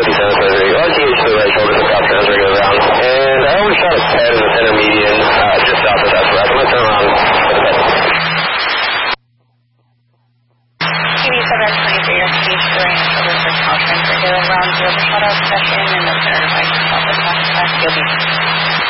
RTH to the right shoulder, the top turns regular round. And I always shot a pad in the center median, just south of that rack. I'm going to turn around. TV 723, your RTH to the right shoulder, the top turns regular round. You have a shutout session and the center right shoulder, top turns. You'll be